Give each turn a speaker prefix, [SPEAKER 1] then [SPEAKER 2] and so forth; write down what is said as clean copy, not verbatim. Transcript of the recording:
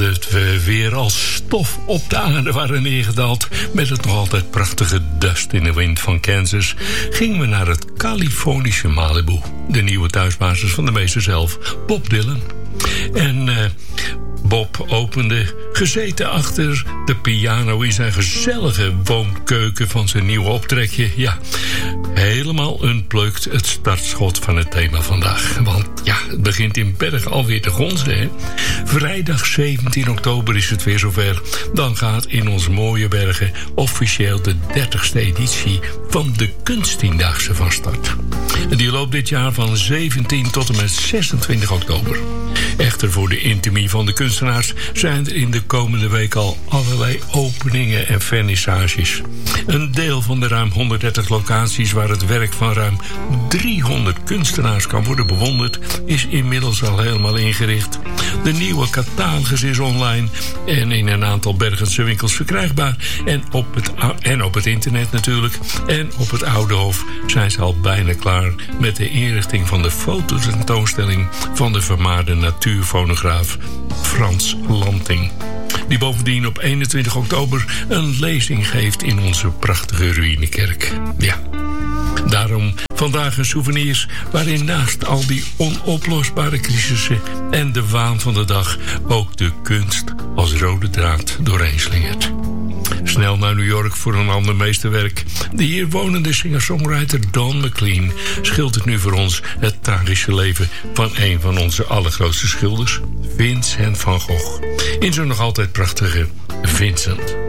[SPEAKER 1] nadat we weer als stof op de aarde waren neergedaald met het nog altijd prachtige Dust in the Wind van Kansas, gingen we naar het Californische Malibu, de nieuwe thuisbasis van de meester zelf, Bob Dylan. En Bob opende, gezeten achter de piano in zijn gezellige woonkeuken van zijn nieuwe optrekje. Ja, helemaal unplugged het startschot van het thema vandaag. Want ja, het begint in Berg alweer te gonzen, hè. Vrijdag 17 oktober is het weer zover. Dan gaat in onze mooie Bergen officieel de 30ste editie van de Kunsttiendaagse van start. En die loopt dit jaar van 17 tot en met 26 oktober. Echter, voor de intimie van de kunstenaars zijn er in de komende week al allerlei openingen en vernissages. Een deel van de ruim 130 locaties waar het werk van ruim 300 kunstenaars kan worden bewonderd, is inmiddels al helemaal ingericht. De nieuwe catalogus is online en in een aantal Bergense winkels verkrijgbaar. En op het internet natuurlijk. En op het Oude Hof zijn ze al bijna klaar met de inrichting van de fototentoonstelling van de vermaarde natuurfonograaf Frans Lanting, die bovendien op 21 oktober een lezing geeft in onze prachtige ruïnekerk. Ja, daarom vandaag een souvenirs waarin naast al die onoplosbare crisissen en de waan van de dag ook de kunst als rode draad doorheen slingert. Snel naar New York voor een ander meesterwerk. De hier wonende singer-songwriter Don McLean schildert nu voor ons het tragische leven van een van onze allergrootste schilders, Vincent van Gogh, in zijn nog altijd prachtige Vincent.